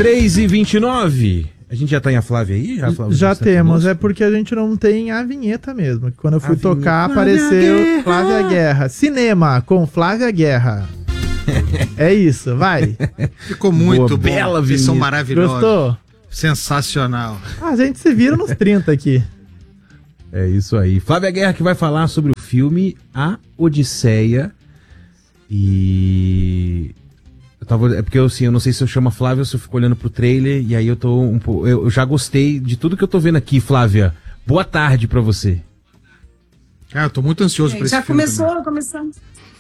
3h29. A gente já tá em a Flávia aí? Já temos, é porque a gente não tem a vinheta mesmo. Quando eu fui tocar, apareceu Flávia Guerra. Cinema com Flávia Guerra. É isso, vai. Ficou muito bom. Bela vinheta. Vocês são maravilhosos. Gostou? Sensacional. A gente se vira nos 30 aqui. É isso aí. Flávia Guerra que vai falar sobre o filme A Odisseia. E... É porque eu não sei se eu chamo a Flávia ou se eu fico olhando pro trailer. E aí eu tô um pouco... Eu já gostei de tudo que eu tô vendo aqui, Flávia. Boa tarde pra você. Eu tô muito ansioso pra esse filme. Já começamos.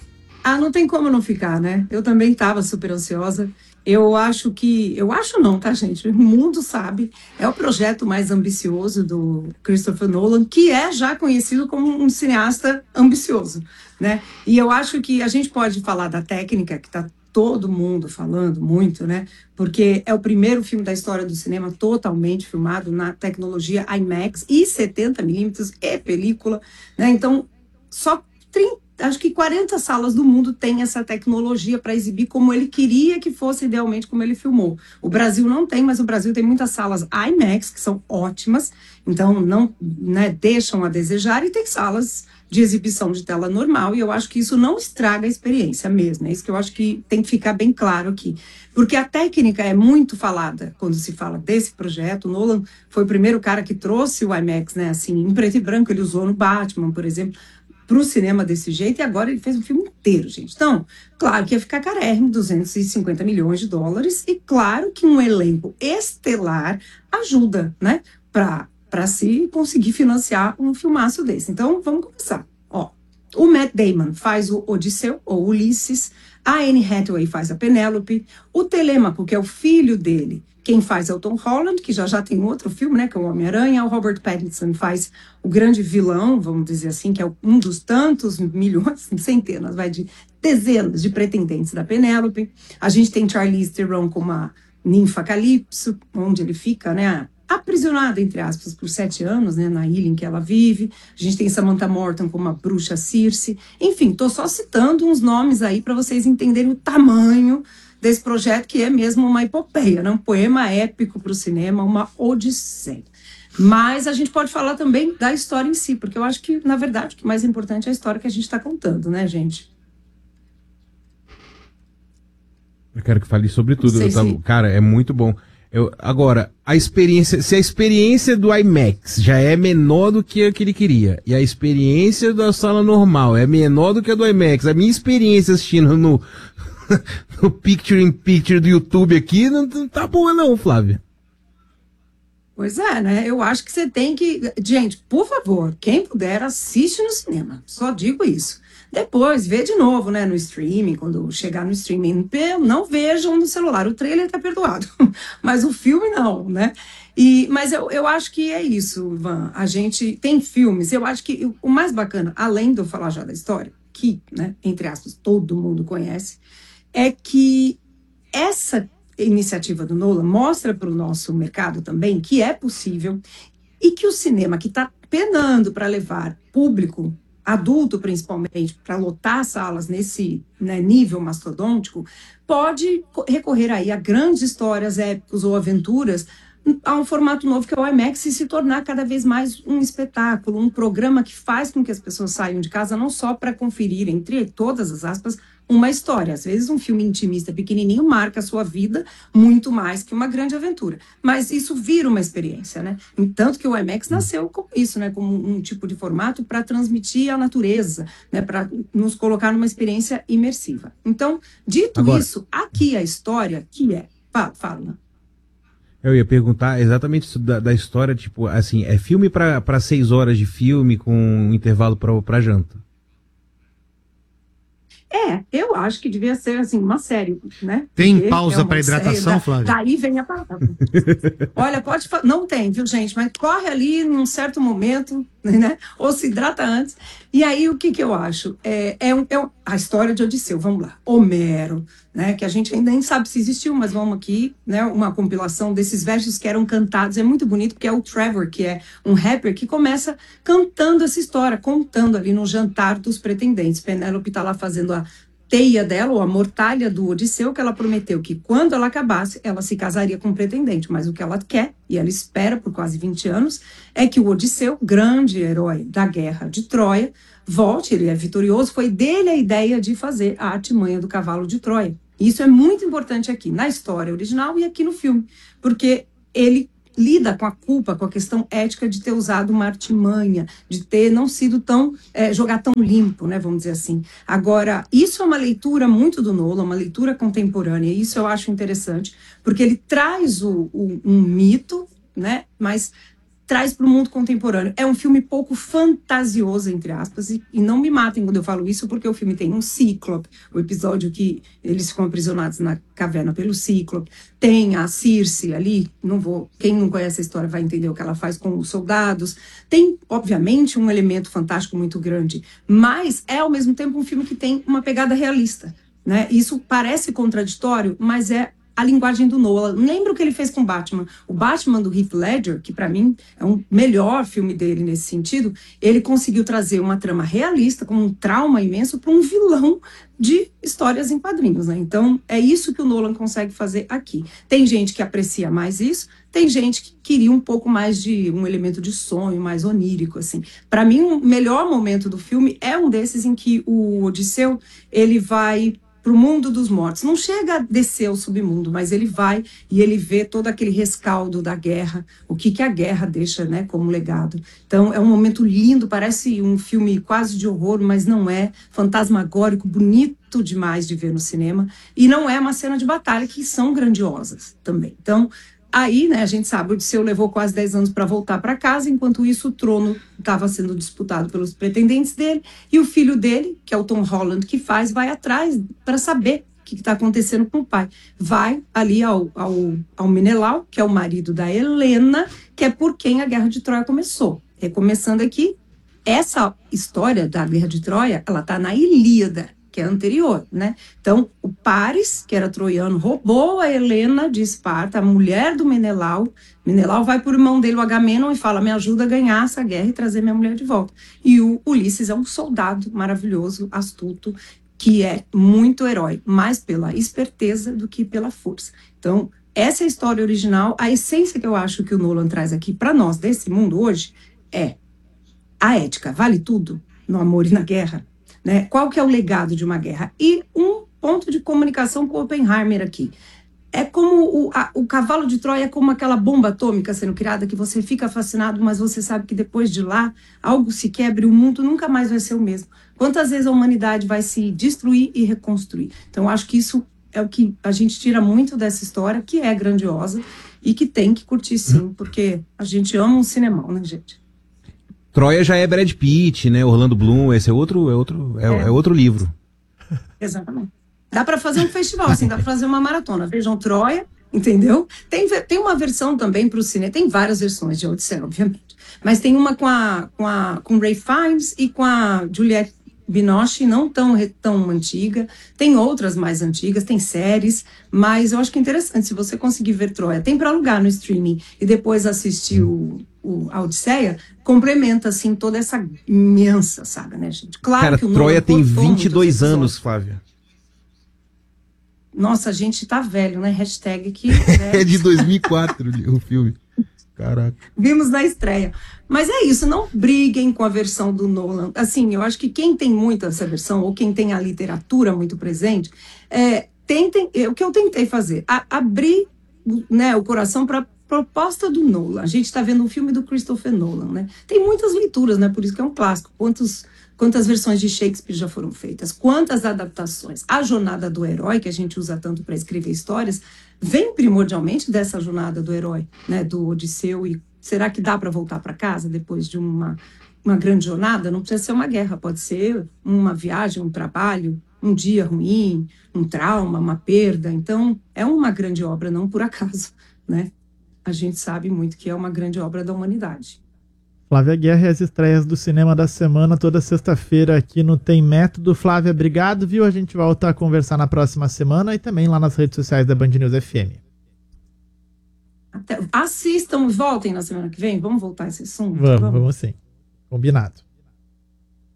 Não tem como não ficar, né? Eu também tava super ansiosa. Eu acho não, tá, gente? O mundo sabe. É o projeto mais ambicioso do Christopher Nolan, que é já conhecido como um cineasta ambicioso, né? E eu acho que a gente pode falar da técnica, que tá todo mundo falando muito, né? Porque é o primeiro filme da história do cinema totalmente filmado na tecnologia IMAX e 70mm e película, né? Então, só 30, acho que 40 salas do mundo têm essa tecnologia para exibir como ele queria que fosse idealmente como ele filmou. O Brasil não tem, mas o Brasil tem muitas salas IMAX, que são ótimas, então não, né, deixam a desejar, e tem salas de exibição de tela normal, e eu acho que isso não estraga a experiência mesmo. É isso que eu acho que tem que ficar bem claro aqui. Porque a técnica é muito falada quando se fala desse projeto. O Nolan foi o primeiro cara que trouxe o IMAX, né, assim, em preto e branco, ele usou no Batman, por exemplo, para o cinema desse jeito, e agora ele fez um filme inteiro, gente. Então, claro que ia ficar carérrimo, 250 milhões de dólares, e claro que um elenco estelar ajuda, né, para se conseguir financiar um filmaço desse. Então, vamos começar. Ó, o Matt Damon faz o Odisseu, ou Ulisses, a Anne Hathaway faz a Penélope, o Telêmaco, que é o filho dele, quem faz é o Tom Holland, que já tem outro filme, né, que é o Homem-Aranha. O Robert Pattinson faz o grande vilão, vamos dizer assim, que é um dos tantos milhões, centenas, de dezenas de pretendentes da Penélope. A gente tem Charlize Theron como a ninfa Calypso, onde ele fica, né, aprisionada, entre aspas, por 7 anos, né, na ilha em que ela vive. A gente tem Samantha Morton como a bruxa Circe. Enfim, tô só citando uns nomes aí para vocês entenderem o tamanho desse projeto, que é mesmo uma epopeia, né? Um poema épico para o cinema, uma odisseia. Mas a gente pode falar também da história em si, porque eu acho que, na verdade, o que mais importante é a história que a gente está contando, né, gente? Eu quero que fale sobre tudo. Cara, é muito bom. Agora, se a experiência do IMAX já é menor do que a que ele queria, e a experiência da sala normal é menor do que a do IMAX, a minha experiência assistindo no Picture in Picture do YouTube aqui não tá boa não, Flávia. Pois é, né? Eu acho que você tem que... Gente, por favor, quem puder, assiste no cinema. Só digo isso. Depois, vê de novo, né, no streaming, quando chegar no streaming. Não vejam no celular. O trailer tá perdoado, mas o filme não, né? Mas eu acho que é isso, Ivan. A gente tem filmes, eu acho que o mais bacana, além de eu falar já da história, que, né, entre aspas, todo mundo conhece, é que essa iniciativa do Nolan mostra para o nosso mercado também que é possível, e que o cinema, que está penando para levar público, adulto principalmente, para lotar salas nesse, né, nível mastodôntico, pode recorrer aí a grandes histórias épicas ou aventuras a um formato novo que é o IMAX, e se tornar cada vez mais um espetáculo, um programa que faz com que as pessoas saiam de casa não só para conferir, entre todas as aspas, uma história. Às vezes um filme intimista pequenininho marca a sua vida muito mais que uma grande aventura, mas isso vira uma experiência, né? Tanto que o IMAX nasceu com isso, né? Como um tipo de formato para transmitir a natureza, né? Para nos colocar numa experiência imersiva. Então, dito isso, aqui a história que é... Fala, né? Eu ia perguntar exatamente isso da história, tipo, assim, é filme pra 6 horas de filme com um intervalo pra janta? Eu acho que devia ser, assim, uma série, né? Tem pausa para hidratação, Flávia? Daí vem a palavra. Olha, não tem, viu, gente? Mas corre ali num certo momento, né? Ou se hidrata antes. E aí, o que eu acho? A história de Odisseu, vamos lá. Homero, né? Que a gente ainda nem sabe se existiu, mas vamos aqui, né? Uma compilação desses versos que eram cantados. É muito bonito, porque é o Trevor, que é um rapper, que começa cantando essa história, contando ali no jantar dos pretendentes. Penélope tá lá fazendo a teia dela, ou a mortalha do Odisseu, que ela prometeu que quando ela acabasse, ela se casaria com o pretendente. Mas o que ela quer, e ela espera por quase 20 anos, é que o Odisseu, grande herói da guerra de Troia, volte, ele é vitorioso. Foi dele a ideia de fazer a artimanha do cavalo de Troia. Isso é muito importante aqui, na história original e aqui no filme, porque ele lida com a culpa, com a questão ética de ter usado uma artimanha, de ter não sido tão, jogar tão limpo, né, vamos dizer assim. Agora, isso é uma leitura muito do Nolan, uma leitura contemporânea, e isso eu acho interessante, porque ele traz um mito, né, mas traz para o mundo contemporâneo. É um filme pouco fantasioso, entre aspas, e não me matem quando eu falo isso, porque o filme tem um Cíclope, o episódio que eles ficam aprisionados na caverna pelo Cíclope, tem a Circe ali, quem não conhece a história vai entender o que ela faz com os soldados, tem, obviamente, um elemento fantástico muito grande, mas é, ao mesmo tempo, um filme que tem uma pegada realista, né? Isso parece contraditório, mas é a linguagem do Nolan. Lembra o que ele fez com o Batman? O Batman do Heath Ledger, que para mim é um melhor filme dele nesse sentido, ele conseguiu trazer uma trama realista, com um trauma imenso, para um vilão de histórias em quadrinhos, né? Então, é isso que o Nolan consegue fazer aqui. Tem gente que aprecia mais isso, tem gente que queria um pouco mais de um elemento de sonho, mais onírico, assim. Para mim, o melhor momento do filme é um desses em que o Odisseu, ele vai para o mundo dos mortos. Não chega a descer ao submundo, mas ele vai e ele vê todo aquele rescaldo da guerra, o que a guerra deixa, né, como legado. Então, é um momento lindo, parece um filme quase de horror, mas não é, fantasmagórico, bonito demais de ver no cinema, e não é uma cena de batalha, que são grandiosas também. Então, aí, né, a gente sabe, o Odisseu levou quase 10 anos para voltar para casa, enquanto isso o trono estava sendo disputado pelos pretendentes dele, e o filho dele, que é o Tom Holland que faz, vai atrás para saber o que está acontecendo com o pai. Vai ali ao Menelau, que é o marido da Helena, que é por quem a Guerra de Troia começou. Recomeçando aqui, essa história da Guerra de Troia, ela está na Ilíada, que é anterior, né? Então, o Paris, que era troiano, roubou a Helena de Esparta, a mulher do Menelau. Menelau vai por irmão dele, o Agamenon, e fala, me ajuda a ganhar essa guerra e trazer minha mulher de volta. E o Ulisses é um soldado maravilhoso, astuto, que é muito herói, mais pela esperteza do que pela força. Então, essa é a história original. A essência que eu acho que o Nolan traz aqui para nós, desse mundo hoje, é a ética. Vale tudo no amor e na guerra? Né? Qual que é o legado de uma guerra? E um ponto de comunicação com Oppenheimer aqui. É como o cavalo de Troia é como aquela bomba atômica sendo criada, que você fica fascinado, mas você sabe que depois de lá, algo se quebra e o mundo nunca mais vai ser o mesmo. Quantas vezes a humanidade vai se destruir e reconstruir? Então, eu acho que isso é o que a gente tira muito dessa história, que é grandiosa e que tem que curtir sim, porque a gente ama um cinemão, né, gente? Troia já é Brad Pitt, né? Orlando Bloom, esse é outro livro. Exatamente. Dá para fazer um festival, assim, dá para fazer uma maratona. Vejam Troia, entendeu? Tem uma versão também para o cinema, tem várias versões de Odisseia, obviamente. Mas tem uma com Ray Fiennes e com a Juliette Binoche, não tão antiga. Tem outras mais antigas, tem séries, mas eu acho que é interessante, se você conseguir ver Troia, tem para alugar no streaming e depois assistir a Odisseia, complementa, assim, toda essa imensa saga, né, gente? Claro. Cara, que o Troia tem 22 anos, Flávia. Nossa, a gente tá velho, né? Hashtag aqui. É de 2004 o filme. Caraca. Vimos na estreia. Mas é isso, não briguem com a versão do Nolan. Assim, eu acho que quem tem muito essa versão, ou quem tem a literatura muito presente, tentem, o que eu tentei fazer, abrir, né, o coração para proposta do Nolan. A gente está vendo um filme do Christopher Nolan, né? Tem muitas leituras, né? Por isso que é um clássico. Quantas versões de Shakespeare já foram feitas? Quantas adaptações? A jornada do herói, que a gente usa tanto para escrever histórias, vem primordialmente dessa jornada do herói, né? Do Odisseu. E será que dá para voltar para casa depois de uma grande jornada? Não precisa ser uma guerra, pode ser uma viagem, um trabalho, um dia ruim, um trauma, uma perda. Então, é uma grande obra, não por acaso, né? A gente sabe muito que é uma grande obra da humanidade. Flávia Guerra e as estreias do cinema da semana, toda sexta-feira aqui no Tem Método. Flávia, obrigado, viu? A gente volta a conversar na próxima semana e também lá nas redes sociais da Band News FM. Assistam e voltem na semana que vem. Vamos voltar a esse assunto? Vamos sim. Combinado.